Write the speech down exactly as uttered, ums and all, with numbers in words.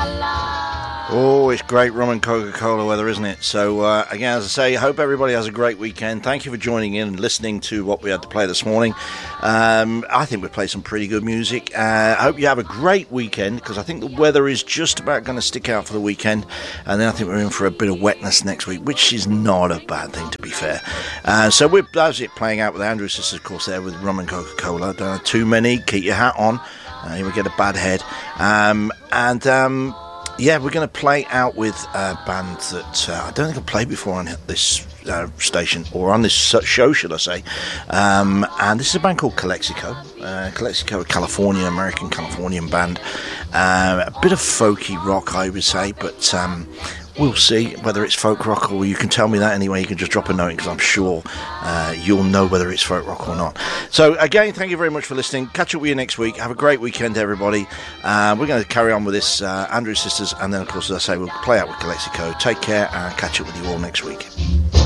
Oh, it's great rum and Coca-Cola weather, isn't it? So, uh, again, as I say, hope everybody has a great weekend. Thank you for joining in and listening to what we had to play this morning. Um, I think we played some pretty good music. Uh, I hope you have a great weekend, because I think the weather is just about going to stick out for the weekend. And then I think we're in for a bit of wetness next week, which is not a bad thing, to be fair. Uh, so we're, that's it, playing out with Andrew Sisters, of course, there with rum and Coca-Cola. Don't have too many. Keep your hat on. Uh, you will get a bad head. Um, and... Um, Yeah, we're going to play out with a band that uh, I don't think I've played before on this uh, station, or on this show, should I say. Um, and this is a band called Calexico. Uh, Calexico, a California, American Californian band. Uh, a bit of folky rock, I would say, but... Um, we'll see whether it's folk rock, or you can tell me that anyway. You can just drop a note, because I'm sure uh, you'll know whether it's folk rock or not. So again, thank you very much for listening. Catch up with you next week. Have a great weekend, everybody. Uh, we're going to carry on with this uh, Andrew Sisters, and then of course, as I say, we'll play out with Calexico. Take care, and catch up with you all next week.